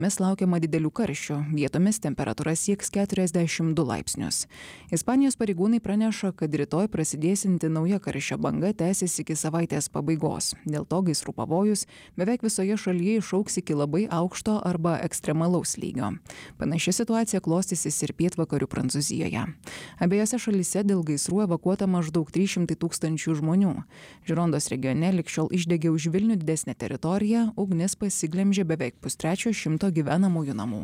Mes laukiama didelių karščių, vietomis temperatūra sieks 42 laipsnius. Ispanijos pareigūnai praneša, kad rytoj prasidėsinti nauja karščio banga tęsis iki savaitės pabaigos. Dėl to gaisrų pavojus beveik visoje šalyje išaugs iki labai aukšto arba ekstremalaus lygio. Panaši situacija klostysis ir pietvakarių Prancūzijoje. Abiejose šalyse dėl gaisrų evakuota maždaug 300 000 žmonių. Žirondos regione lig šiol išdegė už Vilnių didesnę teritoriją, ugnis pasiglemžė beveik 100 gyvenamųjų namų.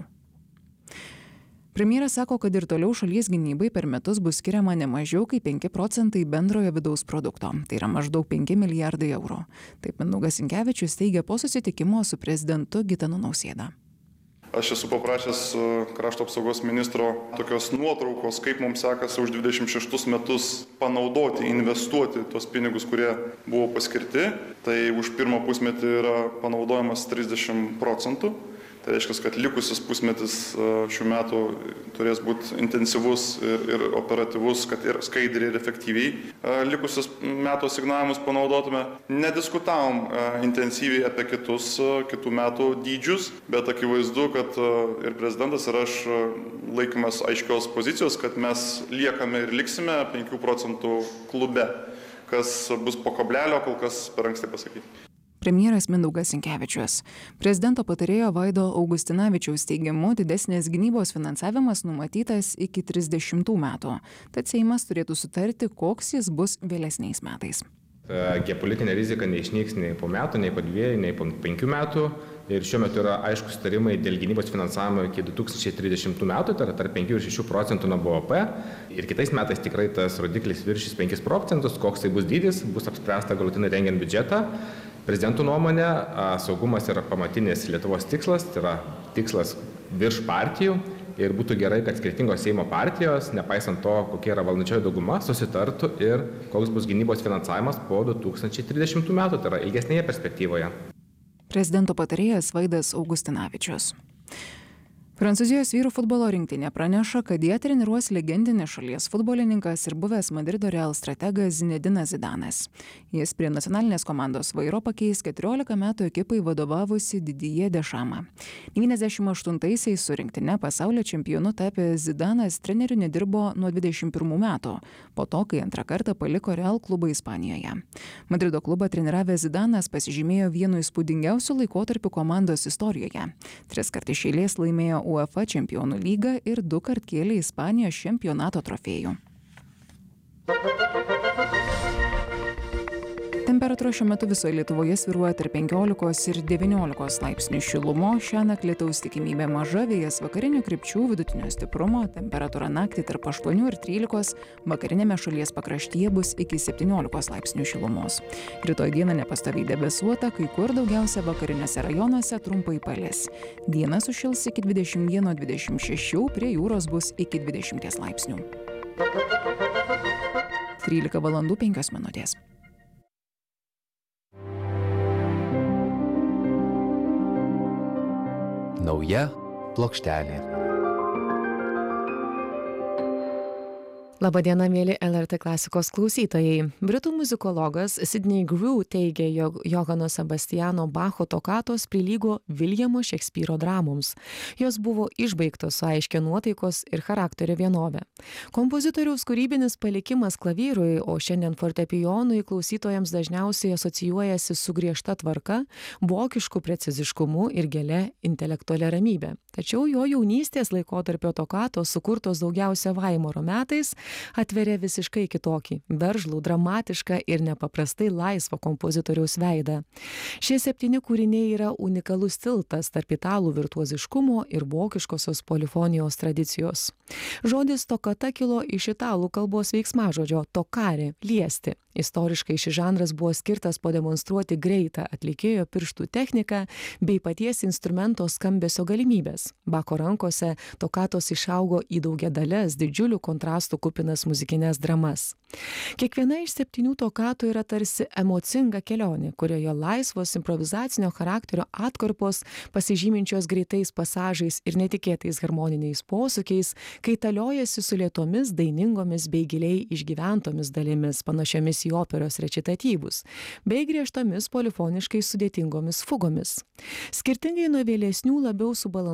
Premjeras sako, kad ir toliau šalies gynybai per metus bus skiriama ne mažiau kaip 5 procentai bendrojo vidaus produkto. Tai yra maždaug 5 milijardai eurų. Taip Mindaugas Sinkevičius teigia po susitikimo su prezidentu Gitanu Nausėda. Aš esu paprašęs krašto apsaugos ministro tokios nuotraukos, kaip mums sekasi už 26 metus panaudoti, investuoti tos pinigus, kurie buvo paskirti. Tai už pirmą pusmetį yra panaudojamas 30 procentų. Tai reiškia, kad likusis pusmetis šių metų turės būti intensyvus ir operatyvus, kad ir skaidriai ir efektyviai likusius metų asignavimus panaudotume. Nediskutavom intensyviai apie kitų metų dydžius, bet akivaizdu, kad ir prezidentas ir aš laikomės aiškios pozicijos, kad mes liekame ir liksime 5 procentų klube. Kas bus po kablelio, kol kas per anksti pasakyti. Premjeras Mindaugas Sinkevičius. Prezidento patarėjo Vaido Augustinavičiaus teigimu, didesnės gynybos finansavimas numatytas iki 30 metų. Tad Seimas turėtų sutarti, koks jis bus vėlesniais metais. Geopolitinė rizika neišnyks nei po metų, nei po 2, nei po 5 metų. Ir šiuo metu yra aiškus sutarimai dėl gynybos finansavimo iki 2030 metų, tai yra tarp 5 ir 6 procentų nuo BVP. Ir kitais metais tikrai tas rodiklis viršys 5 procentus, koks tai bus dydis, bus apspręsta galutinai rengiant biudžetą. Prezidentų nuomonė, saugumas yra pamatinis Lietuvos tikslas, tai yra tikslas virš partijų ir būtų gerai, kad skirtingos Seimo partijos, nepaisant to, kokia yra valdančioji dauguma, susitartų ir koks bus gynybos finansavimas po 2030 metų, tai yra ilgesnėje perspektyvoje. Prezidento patarėjas Vaidas Augustinavičius. Prancūzijos vyrų futbolo rinktinė praneša, kad jie treniruos legendinis šalies futbolininkas ir buvęs Madrido Real strategas Zinedinas Zidanas. Jis prie nacionalinės komandos vairo pakeis 14 metų ekipai vadovavusi Didier Deschamps. 98-aisiais su rinktine pasaulio čempionu tapęs Zidanas treneriu nedirbo nuo 21 metų, po to, kai antrą kartą paliko Real klubą Ispanijoje. Madrido klubą treniravęs Zidanas pasižymėjo vienu įspūdingiausių laikotarpių komandos istorijoje. 3 kartus iš eilės laimėjo UEFA čempionų lygą ir 2 kart kėlė Ispanijos čempionato trofėjų. Temperatūra šiuo metu visoje Lietuvoje svyruoja tarp 15 ir 19 laipsnių šilumos. Šiąnakt lietaus tikimybė maža, vėjas vakarinių krypčių vidutinio stiprumo, temperatūra naktį tarp 8 ir 13, vakarinėme šalies pakraštyje bus iki 17 laipsnių šilumos. Rytoj dieną nepastoviai debesuota, kai kur daugiausia vakariniuose rajonuose trumpai palis. Dieną sušils iki 21-26, prie jūros bus iki 20 laipsnių. 13 valandų 5 minutės. Nauja plokštelė. Labadiena, mėly LRT klasikos klausytojai. Britų muzikologas Sidney Grew teigia, jog Johano Sebastiano Bacho tokatos prilygo Viljamo Šekspyro dramoms. Jos buvo išbaigtos su aiškia nuotaikos ir charakterio vienove. Kompozitoriaus kūrybinis palikimas klavyrui, o šiandien fortepijonui klausytojams dažniausiai asocijuojasi su griežta tvarka, vokišku preciziškumu ir gilia intelektualia ramybe. Tačiau jo jaunystės laikotarpio tokatos, sukurtos daugiausia Vaimaro metais, atveria visiškai kitokį, veržlų, dramatišką ir nepaprastai laisvą kompozitoriaus veidą. Šie 7 kūriniai yra unikalus tiltas tarp italų virtuoziškumo ir vokiškosios polifonijos tradicijos. Žodis tokata kilo iš italų kalbos veiksmažodžio tokare, liesti. Istoriškai šis žanras buvo skirtas pademonstruoti greitą atlikėjo pirštų techniką bei paties instrumento skambesio galimybės. Bacho rankose tokatos išaugo į daugiadales, didžiulių kontrastų kupinas muzikinės dramas. Kiekviena iš 7 tokatų yra tarsi emocinga kelionė, kurioje laisvos improvizacinio charakterio atkarpos, pasižyminčios greitais pasažais ir netikėtais harmoniniais posūkiais, kaitaliojasi su lėtomis, dainingomis bei giliai išgyventomis dalimis, panašiomis į operos recitatyvus, bei griežtomis polifoniškai sudėtingomis fugomis. Skirtingai nuo vėlesnių labiau subalansuotų